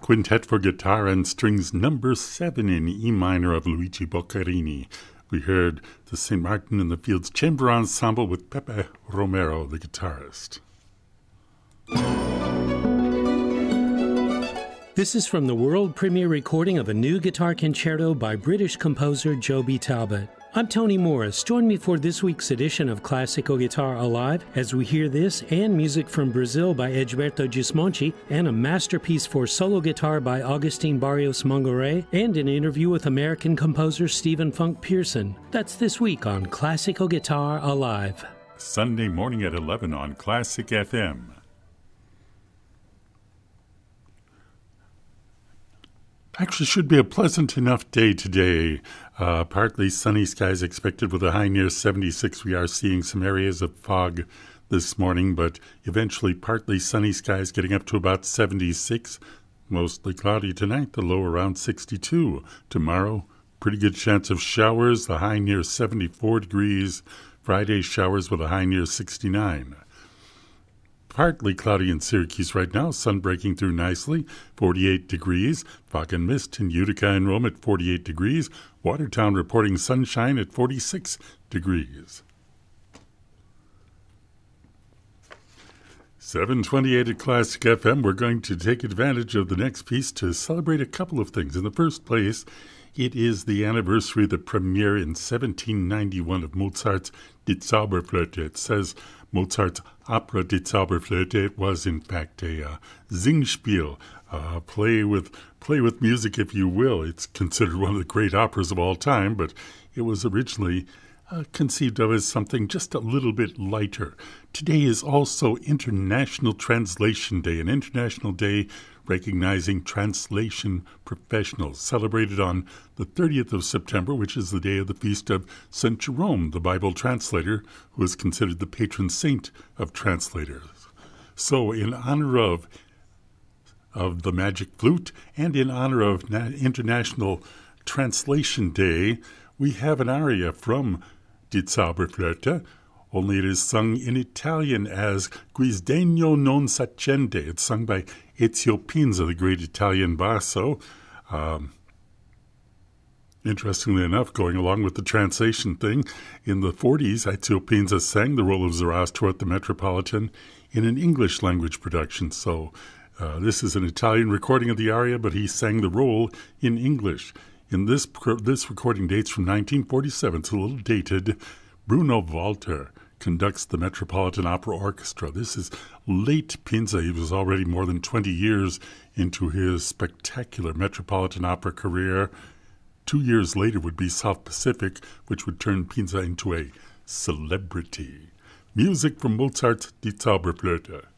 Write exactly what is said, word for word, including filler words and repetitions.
Quintet for Guitar and Strings number seven in E minor of Luigi Boccherini. We heard the Saint Martin in the Fields Chamber Ensemble with Pepe Romero, the guitarist. This is from the world premiere recording of a new guitar concerto by British composer Joby Talbot. I'm Tony Morris. Join me for this week's edition of Classical Guitar Alive as we hear this and music from Brazil by Egberto Gismonti and a masterpiece for solo guitar by Agustin Barrios Mongaray and an interview with American composer Stephen Funk Pearson. That's this week on Classical Guitar Alive. Sunday morning at eleven on Classic F M. Actually, should be a pleasant enough day today. Uh, partly sunny skies expected with a high near seventy-six. We are seeing some areas of fog this morning, but eventually partly sunny skies getting up to about seventy-six. Mostly cloudy tonight, the low around sixty-two. Tomorrow, pretty good chance of showers, the high near seventy-four degrees. Friday, showers with a high near sixty-nine. Partly cloudy in Syracuse right now, sun breaking through nicely, forty-eight degrees. Fog and mist in Utica and Rome at forty-eight degrees. Watertown reporting sunshine at forty-six degrees. seven twenty-eight at Classic F M. We're going to take advantage of the next piece to celebrate a couple of things. In the first place, it is the anniversary of the premiere in seventeen ninety-one of Mozart's Die Zauberflöte. It says Mozart's opera Die Zauberflöte. It was, in fact, a uh, Singspiel, uh, play with play with music, if you will. It's considered one of the great operas of all time, but it was originally uh, conceived of as something just a little bit lighter. Today is also International Translation Day, an international day recognizing translation professionals, celebrated on the thirtieth of September, which is the day of the feast of Saint Jerome, the Bible translator, who is considered the patron saint of translators. So in honor of, of the Magic Flute and in honor of Na- International Translation Day, we have an aria from Die Zauberflöte, only it is sung in Italian as Guisdegno non s'accende. It's sung by Ezio Pinza, the great Italian basso. Um, interestingly enough, going along with the translation thing, in the forties, Ezio Pinza sang the role of Zarathustra at the Metropolitan in an English language production. So uh, this is an Italian recording of the aria, but he sang the role in English. In this this recording dates from nineteen forty-seven. It's a little dated. Bruno Walter conducts the Metropolitan Opera Orchestra. This is late Pinza. He was already more than twenty years into his spectacular Metropolitan Opera career. Two years later would be South Pacific, which would turn Pinza into a celebrity. Music from Mozart's Die Zauberflöte.